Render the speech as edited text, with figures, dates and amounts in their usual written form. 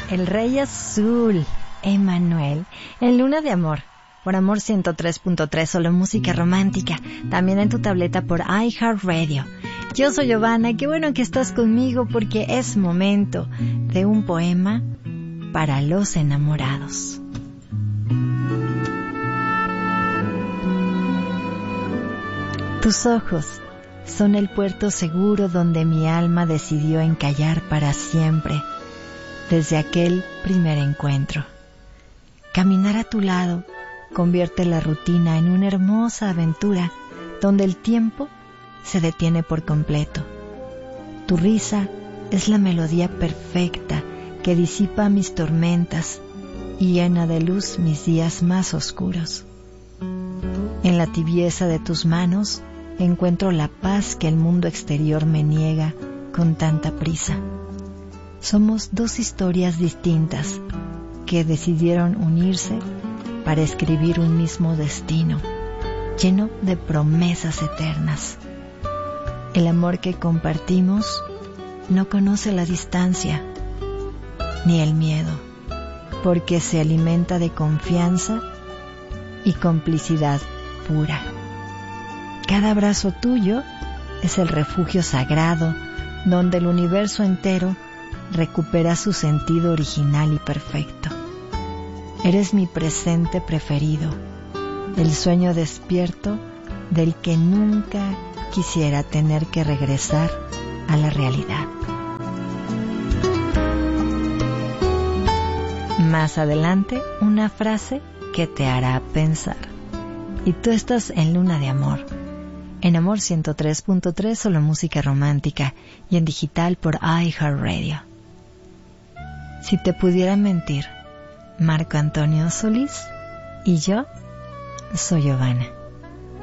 El Rey Azul, Emanuel, en Luna de Amor, por Amor 103.3, solo música romántica, también en tu tableta por iHeartRadio. Yo soy Giovanna, qué bueno que estás conmigo porque es momento de un poema para los enamorados. Tus ojos son el puerto seguro donde mi alma decidió encallar para siempre, desde aquel primer encuentro. Caminar a tu lado convierte la rutina en una hermosa aventura donde el tiempo se detiene por completo. Tu risa es la melodía perfecta que disipa mis tormentas y llena de luz mis días más oscuros. En la tibieza de tus manos encuentro la paz que el mundo exterior me niega con tanta prisa. Somos dos historias distintas que decidieron unirse para escribir un mismo destino, lleno de promesas eternas. El amor que compartimos no conoce la distancia ni el miedo, porque se alimenta de confianza y complicidad pura. Cada abrazo tuyo es el refugio sagrado donde el universo entero recupera su sentido original y perfecto. Eres mi presente preferido, el sueño despierto del que nunca quisiera tener que regresar a la realidad. Más adelante, una frase que te hará pensar. Y tú estás en Luna de Amor, en Amor 103.3, solo música romántica, y en digital por iHeartRadio. Si te pudiera mentir, Marco Antonio Solís, y yo soy Giovanna.